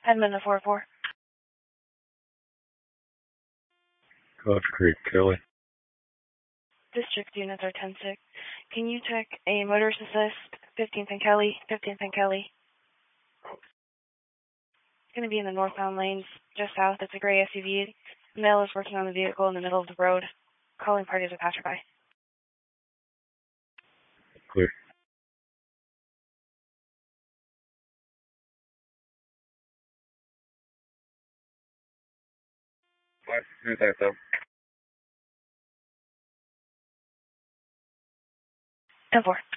Edmund to 4-4. Coffee Creek, Kelly. District units are 10-6. Can you check a motorist assist, 15th and Kelly, 15th and Kelly? It's going to be in the northbound lanes, just south. It's a gray SUV. Male is working on the vehicle in the middle of the road. Calling party as a passerby. Clear. Thanks, 10-4.